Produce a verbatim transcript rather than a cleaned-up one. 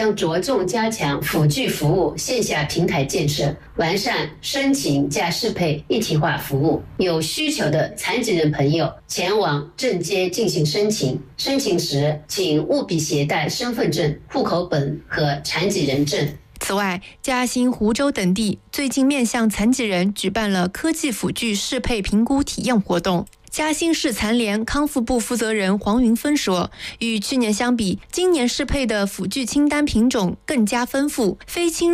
将着重加强辅具服务线下平台建设，完善申请加适配一体化服务。有需求的残疾人朋友前往证街进行申请，申请时请务必携带身份证、户口本和残疾人证。 此外，嘉兴、湖州等地最近面向残疾人举办了科技辅具适配评估体验活动。嘉兴市残联康复部负责人黄云芬说，与去年相比，今年适配的辅具清单品种更加丰富，非侵